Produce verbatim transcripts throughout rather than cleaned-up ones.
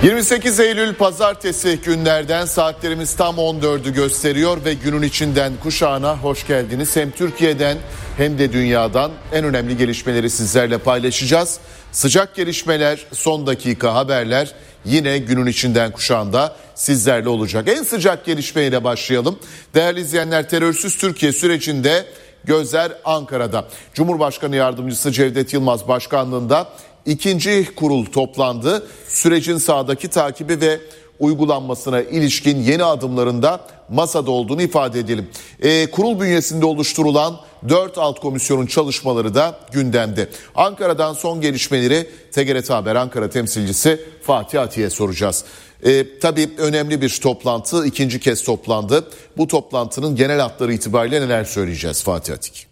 yirmi sekiz Eylül Pazartesi, günlerden saatlerimiz tam on dördü gösteriyor ve günün içinden kuşağına hoş geldiniz. Hem Türkiye'den hem de dünyadan en önemli gelişmeleri sizlerle paylaşacağız. Sıcak gelişmeler, son dakika haberler yine günün içinden kuşağında sizlerle olacak. En sıcak gelişmeyle başlayalım. Değerli izleyenler, terörsüz Türkiye sürecinde gözler Ankara'da. Cumhurbaşkanı Yardımcısı Cevdet Yılmaz başkanlığında İkinci kurul toplandı. Sürecin sahadaki takibi ve uygulanmasına ilişkin yeni adımlarında masada olduğunu ifade edelim. E, kurul bünyesinde oluşturulan dört alt komisyonun çalışmaları da gündemde. Ankara'dan son gelişmeleri T G R T Haber Ankara temsilcisi Fatih Ati'ye soracağız. E, tabii önemli bir toplantı, ikinci kez toplandı. Bu toplantının genel hatları itibariyle neler söyleyeceğiz Fatih Atik?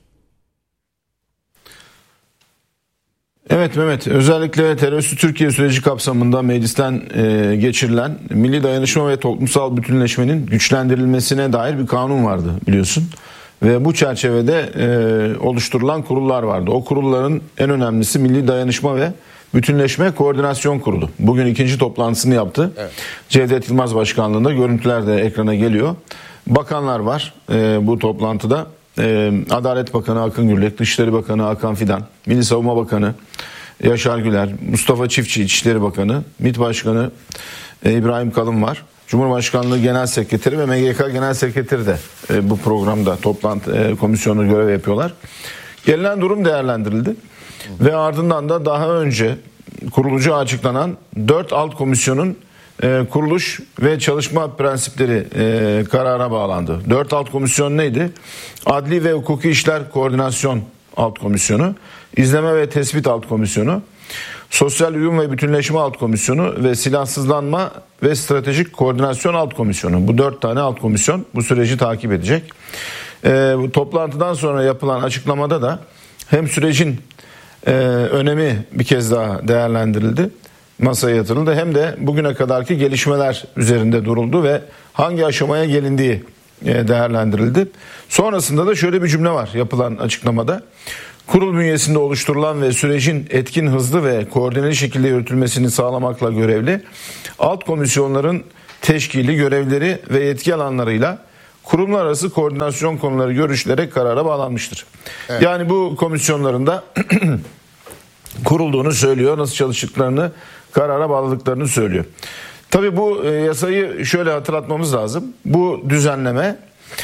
Evet Mehmet, özellikle terörsüz Türkiye süreci kapsamında meclisten e, geçirilen milli dayanışma ve toplumsal bütünleşmenin güçlendirilmesine dair bir kanun vardı biliyorsun. Ve bu çerçevede e, oluşturulan kurullar vardı. O kurulların en önemlisi Milli Dayanışma ve Bütünleşme Koordinasyon Kurulu. Bugün ikinci toplantısını yaptı. Evet. Cevdet Yılmaz başkanlığında, görüntüler de ekrana geliyor. Bakanlar var e, bu toplantıda. Ee, Adalet Bakanı Akın Gürlek, Dışişleri Bakanı Hakan Fidan, Milli Savunma Bakanı Yaşar Güler, Mustafa Çiftçi İçişleri Bakanı, MİT Başkanı e, İbrahim Kalın var. Cumhurbaşkanlığı Genel Sekreteri ve M G K Genel Sekreteri de e, bu programda toplantı e, komisyonu görev yapıyorlar. Gelinen durum değerlendirildi. Hı. Ve ardından da daha önce kurulucu açıklanan dört alt komisyonun E, kuruluş ve çalışma prensipleri e, karara bağlandı. Dört alt komisyon neydi? Adli ve Hukuki İşler Koordinasyon Alt Komisyonu, İzleme ve Tespit Alt Komisyonu, Sosyal Uyum ve Bütünleşme Alt Komisyonu ve Silahsızlanma ve Stratejik Koordinasyon Alt Komisyonu. Bu dört tane alt komisyon bu süreci takip edecek. E, bu toplantıdan sonra yapılan açıklamada da hem sürecin e, önemi bir kez daha değerlendirildi, masaya yatırıldı, hem de bugüne kadarki gelişmeler üzerinde duruldu ve hangi aşamaya gelindiği değerlendirildi. Sonrasında da şöyle bir cümle var yapılan açıklamada. Kurul bünyesinde oluşturulan ve sürecin etkin, hızlı ve koordineli şekilde yürütülmesini sağlamakla görevli alt komisyonların teşkili, görevleri ve yetki alanlarıyla kurumlar arası koordinasyon konuları görüşülerek karara bağlanmıştır. Evet. Yani bu komisyonların da kurulduğunu söylüyor, nasıl çalıştıklarını, karara bağladıklarını söylüyor. Tabii bu yasayı şöyle hatırlatmamız lazım. Bu düzenleme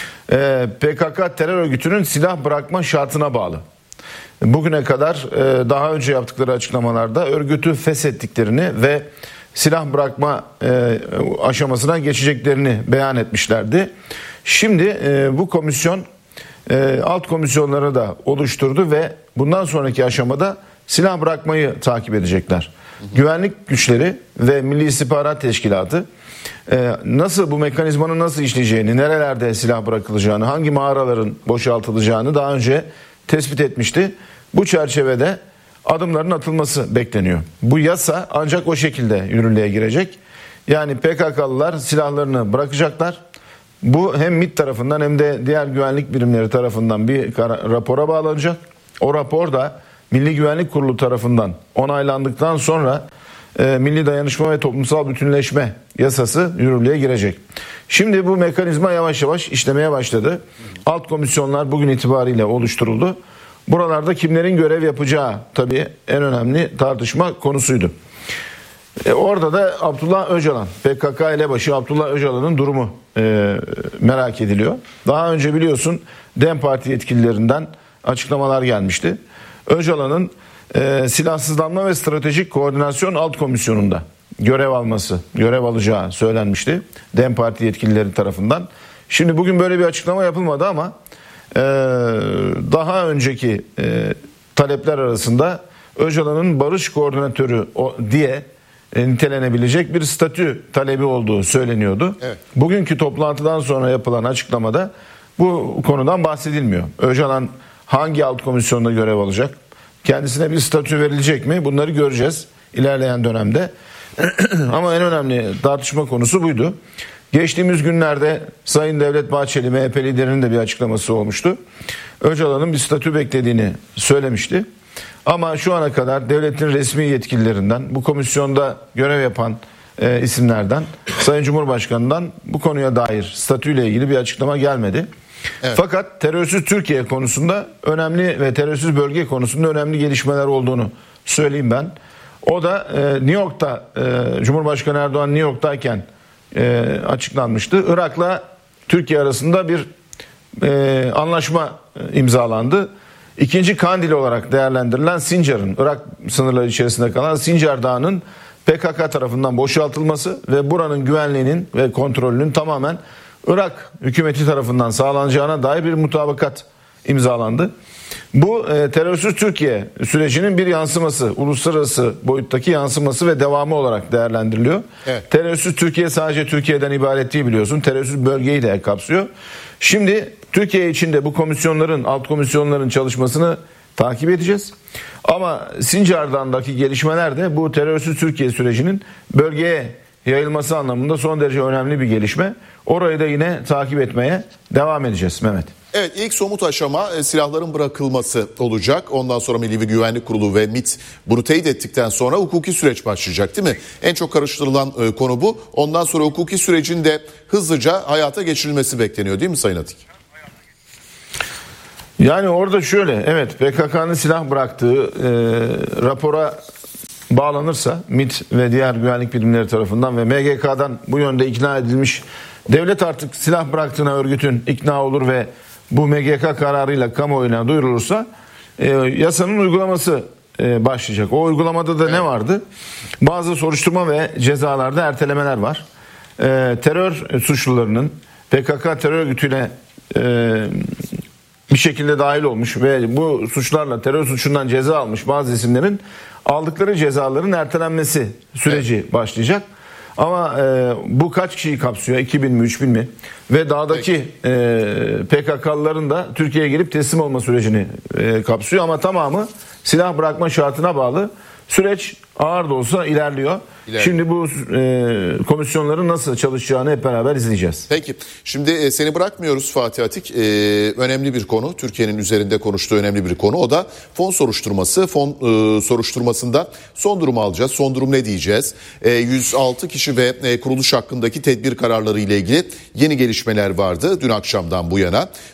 P K K terör örgütünün silah bırakma şartına bağlı. Bugüne kadar daha önce yaptıkları açıklamalarda örgütü feshettiklerini ve silah bırakma aşamasına geçeceklerini beyan etmişlerdi. Şimdi bu komisyon alt komisyonları da oluşturdu ve bundan sonraki aşamada silah bırakmayı takip edecekler. Hı hı. Güvenlik güçleri ve Milli İstihbarat Teşkilatı e, nasıl bu mekanizmanın nasıl işleyeceğini, nerelerde silah bırakılacağını, hangi mağaraların boşaltılacağını daha önce tespit etmişti. Bu çerçevede adımların atılması bekleniyor. Bu yasa ancak o şekilde yürürlüğe girecek. Yani P K K'lılar silahlarını bırakacaklar. Bu hem MİT tarafından hem de diğer güvenlik birimleri tarafından bir rapora bağlanacak. O rapor da Milli Güvenlik Kurulu tarafından onaylandıktan sonra e, Milli Dayanışma ve Toplumsal Bütünleşme yasası yürürlüğe girecek. Şimdi bu mekanizma yavaş yavaş işlemeye başladı. Alt komisyonlar bugün itibariyle oluşturuldu. Buralarda kimlerin görev yapacağı tabii en önemli tartışma konusuydu. E, orada da Abdullah Öcalan, P K K elebaşı Abdullah Öcalan'ın durumu e, merak ediliyor. Daha önce biliyorsun DEM Parti yetkililerinden açıklamalar gelmişti. Öcalan'ın e, Silahsızlanma ve Stratejik Koordinasyon Alt Komisyonu'nda görev alması, görev alacağı söylenmişti DEM Parti yetkilileri tarafından. Şimdi bugün böyle bir açıklama yapılmadı ama e, daha önceki e, talepler arasında Öcalan'ın barış koordinatörü o, diye e, nitelenebilecek bir statü talebi olduğu söyleniyordu. Evet. Bugünkü toplantıdan sonra yapılan açıklamada bu konudan bahsedilmiyor. Öcalan hangi alt komisyonda görev alacak? Kendisine bir statü verilecek mi? Bunları göreceğiz ilerleyen dönemde. Ama en önemli tartışma konusu buydu. Geçtiğimiz günlerde Sayın Devlet Bahçeli, M H P liderinin de bir açıklaması olmuştu. Öcalan'ın bir statü beklediğini söylemişti. Ama şu ana kadar devletin resmi yetkililerinden, bu komisyonda görev yapan e, isimlerden, Sayın Cumhurbaşkanı'ndan bu konuya dair statüyle ilgili bir açıklama gelmedi. Evet. Fakat terörsüz Türkiye konusunda önemli ve terörsüz bölge konusunda önemli gelişmeler olduğunu söyleyeyim ben. O da e, New York'ta e, Cumhurbaşkanı Erdoğan New York'tayken e, açıklanmıştı. Irak'la Türkiye arasında bir e, anlaşma e, imzalandı. İkinci Kandil olarak değerlendirilen Sincar'ın, Irak sınırları içerisinde kalan Sincar Dağı'nın P K K tarafından boşaltılması ve buranın güvenliğinin ve kontrolünün tamamen Irak hükümeti tarafından sağlanacağına dair bir mutabakat imzalandı. Bu e, terörsüz Türkiye sürecinin bir yansıması, uluslararası boyuttaki yansıması ve devamı olarak değerlendiriliyor. Evet. Terörsüz Türkiye sadece Türkiye'den ibaret değil biliyorsun. Terörsüz bölgeyi de kapsıyor. Şimdi Türkiye içinde bu komisyonların, alt komisyonların çalışmasını takip edeceğiz. Ama Sincar'daki gelişmeler de bu terörsüz Türkiye sürecinin bölgeye yayılması anlamında son derece önemli bir gelişme. Orayı da yine takip etmeye devam edeceğiz Mehmet. Evet, ilk somut aşama e, silahların bırakılması olacak. Ondan sonra Milli Güvenlik Kurulu ve MİT bunu teyit ettikten sonra hukuki süreç başlayacak değil mi? En çok karıştırılan e, konu bu. Ondan sonra hukuki sürecin de hızlıca hayata geçirilmesi bekleniyor değil mi Sayın Atik? Yani orada şöyle, evet P K K'nın silah bıraktığı e, rapora bağlanırsa MİT ve diğer güvenlik birimleri tarafından ve M G K'dan bu yönde ikna edilmiş, devlet artık silah bıraktığına örgütün ikna olur ve bu M G K kararıyla kamuoyuna duyurulursa e, yasanın uygulaması e, başlayacak. O uygulamada da evet. Ne vardı? Bazı soruşturma ve cezalarda ertelemeler var. E, terör suçlularının P K K terör örgütüne e, bir şekilde dahil olmuş ve bu suçlarla terör suçundan ceza almış bazı isimlerin aldıkları cezaların ertelenmesi süreci evet. başlayacak. Ama e, bu kaç kişiyi kapsıyor? iki bin mi, üç bin mi? Ve dağdaki e, P K K'lıların da Türkiye'ye gelip teslim olma sürecini e, kapsıyor. Ama tamamı silah bırakma şartına bağlı. Süreç ağır da olsa ilerliyor. İlerliyor. Şimdi bu e, komisyonların nasıl çalışacağını hep beraber izleyeceğiz. Peki. Şimdi e, seni bırakmıyoruz Fatih Atik. E, önemli bir konu. Türkiye'nin üzerinde konuştuğu önemli bir konu. O da fon soruşturması. Fon e, soruşturmasında son durumu alacağız. Son durum ne diyeceğiz? E, yüz altı kişi ve e, kuruluş hakkındaki tedbir kararları ile ilgili yeni gelişmeler vardı dün akşamdan bu yana.